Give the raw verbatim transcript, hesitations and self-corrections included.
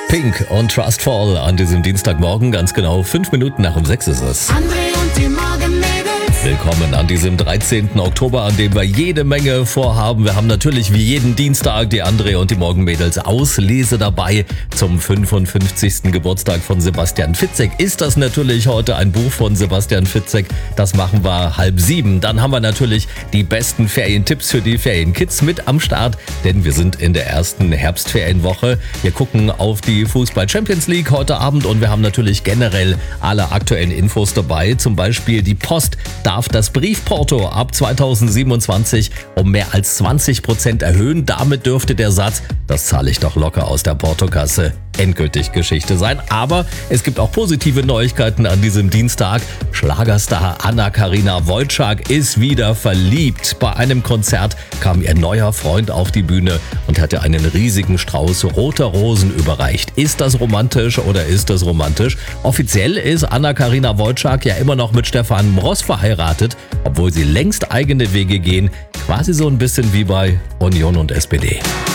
Pink und Trust Fall an diesem Dienstagmorgen, ganz genau fünf Minuten nach um sechs ist es. André und die Morgenmädels. Willkommen an diesem dreizehnten Oktober, an dem wir jede Menge vorhaben. Wir haben natürlich wie jeden Dienstag die André und die Morgenmädels Auslese dabei. Zum fünfundfünfzigsten Geburtstag von Sebastian Fitzek ist das natürlich heute ein Buch von Sebastian Fitzek. Das machen wir halb sieben. Dann haben wir natürlich die besten Ferientipps für die Ferienkids mit am Start, denn wir sind in der ersten Herbstferienwoche. Wir gucken auf die Fußball Champions League heute Abend und wir haben natürlich generell alle aktuellen Infos dabei. Zum Beispiel die Post darf das Briefporto ab zweitausendsiebenundzwanzig um mehr als zwanzig Prozent erhöhen. Damit dürfte der Satz, das zahle ich doch locker aus der Portokasse, endgültig Geschichte sein. Aber es gibt auch positive Neuigkeiten an diesem Dienstag. Schlagerstar Anna-Karina Wojcik ist wieder verliebt. Bei einem Konzert kam ihr neuer Freund auf die Bühne und hatte einen riesigen Strauß roter Rosen überreicht. Ist das romantisch oder ist das romantisch? Offiziell ist Anna-Karina Wojcik ja immer noch mit Stefan Mross verheiratet, obwohl sie längst eigene Wege gehen. Quasi so ein bisschen wie bei Union und S P D.